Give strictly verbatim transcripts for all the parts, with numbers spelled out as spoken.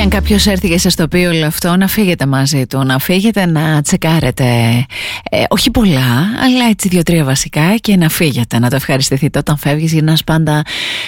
αν κάποιος έρθει και σας το πει όλο αυτό, να φύγετε μαζί του, να φύγετε να τσεκάρετε ε, όχι πολλά, αλλά έτσι δύο-τρία βασικά, και να φύγετε, να το ευχαριστηθείτε όταν φεύγεις, γυρνάς πάντα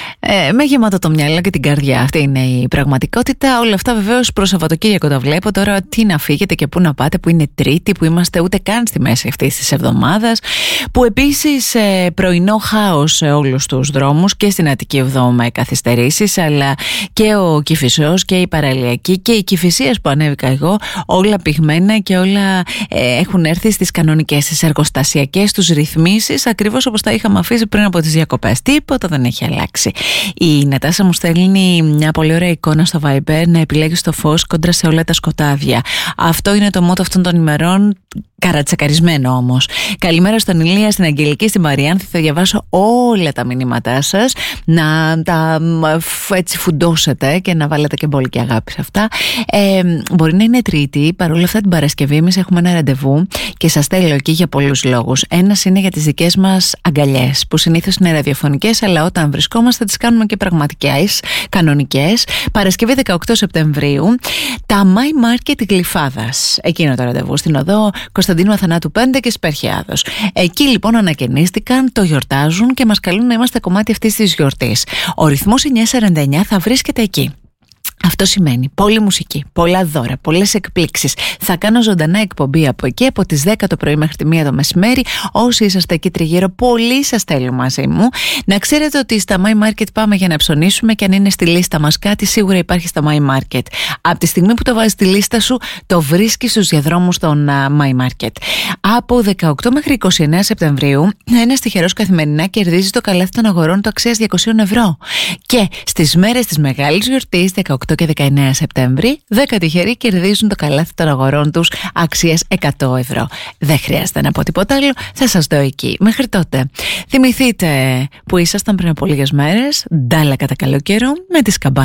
ε, με γεμάτο το μυαλό και την καρδιά. Αυτή είναι η πραγματικότητα. Όλα αυτά βεβαίως προς Σαββατοκύριακο τα βλέπω. Τώρα τι να φύγετε και πού να πάτε, που είναι Τρίτη, που είμαστε ούτε καν στη μέση αυτής της εβδομάδας, που επίσης ε, πρωινό χάος σε όλους τους δρόμους, και στην Αττική Οδό με καθυστερήσεις, αλλά και ο Κηφισός και η Παραλιακή και οι Κηφισίες που ανέβηκα εγώ, όλα πυγμένα και όλα ε, έχουν έρθει στις κανονικές, στις εργοστασιακές τους ρυθμίσεις, ακριβώς όπως τα είχαμε αφήσει πριν από τις διακοπές. Τίποτα δεν έχει αλλάξει. Η Νατάσα μου στέλνει μια πολύ ωραία εικόνα στο Viber, να επιλέγεις το φως κόντρα σε όλα τα σκοτάδια. Αυτό είναι το μότο αυτών των ημερών, καρατσακαρισμένο όμως. Καλημέρα στον Ηλία, στην Αγγελική, στην Μαριάνθη. Θα διαβάσω όλα τα μηνύματά σας, να τα έτσι φουντώσετε και να βάλετε και μπόλικη αγάπη σε αυτά. Ε, μπορεί να είναι Τρίτη, παρόλα αυτά την Παρασκευή εμείς έχουμε ένα ραντεβού και σας στέλνω εκεί για πολλούς λόγους. Ένας είναι για τις δικές μας αγκαλιές, που συνήθως είναι ραδιοφωνικές, αλλά όταν βρισκόμαστε τις κάνουμε και πραγματικές, κανονικές. Παρασκευή δεκαοκτώ Σεπτεμβρίου, τα My Market Γλυφάδας. Εκείνο το ραντεβού στην οδό Κωνσταντίνου Αθανάτου πέντε και Σπερχιάδος. Εκεί λοιπόν ανακαινίστηκαν, το γιορτάζουν και μας καλούν να είμαστε κομμάτι αυτής της γιορτής. Ο ρυθμός εννιακόσια σαράντα εννιά θα βρίσκεται εκεί. Αυτό σημαίνει πολλή μουσική, πολλά δώρα, πολλές εκπλήξεις. Θα κάνω ζωντανά εκπομπή από εκεί, από τις δέκα το πρωί μέχρι τη μία το μεσημέρι. Όσοι είσαστε εκεί τριγύρω, πολλοί σας θέλω μαζί μου. Να ξέρετε ότι στα My Market πάμε για να ψωνίσουμε, και αν είναι στη λίστα μας κάτι, σίγουρα υπάρχει στα My Market. Από τη στιγμή που το βάζεις στη λίστα σου, το βρίσκεις στους διαδρόμους των uh, My Market. Από δεκαοκτώ μέχρι είκοσι εννέα Σεπτεμβρίου, ένας τυχερός καθημερινά κερδίζει το καλάθι των αγορών του αξίας διακόσια ευρώ. Και στις μέρες της μεγάλης γιορτής, δεκαοκτώ και δεκαεννέα Σεπτέμβρη, δέκα τυχεροί κερδίζουν το καλάθι των αγορών τους αξίας εκατό ευρώ. Δεν χρειάζεται να πω τίποτα άλλο, θα σας δω εκεί. Μέχρι τότε, θυμηθείτε που ήσασταν πριν από λίγες μέρες, ντάλα κατά καλό καιρό, με τις καμπάνες